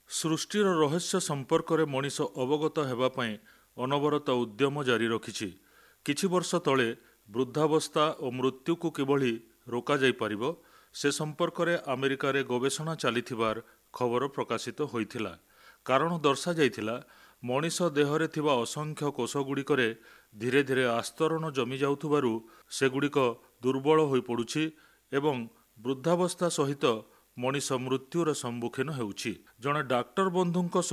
ସୃଷ୍ଟିର ରହସ୍ୟ ସମ୍ପର୍କରେ ମଣିଷ ଅବଗତ ହେବା ପାଇଁ ଅନବରତ ଉଦ୍ୟମ ଜାରି ରଖିଛି। କିଛି ବର୍ଷ ତଳେ ବୃଦ୍ଧାବସ୍ଥା ଓ ମୃତ୍ୟୁକୁ କିଭଳି ରୋକାଯାଇପାରିବ ସେ ସମ୍ପର୍କରେ ଆମେରିକାରେ ଗବେଷଣା ଚାଲିଥିବାର ଖବର ପ୍ରକାଶିତ ହୋଇଥିଲା। କାରଣ ଦର୍ଶାଯାଇଥିଲା ମଣିଷ ଦେହରେ ଥିବା ଅସଂଖ୍ୟ କୋଷଗୁଡ଼ିକରେ ଧୀରେ ଧୀରେ ଆସ୍ତରଣ ଜମି ଯାଉଥିବାରୁ ସେଗୁଡ଼ିକ ଦୁର୍ବଳ ହୋଇପଡ଼ୁଛି ଏବଂ ବୃଦ୍ଧାବସ୍ଥା ସହିତ ମଣିଷ ମୃତ୍ୟୁର ସମ୍ମୁଖୀନ ହେଉଛି। ଜଣେ ଡାକ୍ତର ବନ୍ଧୁଙ୍କ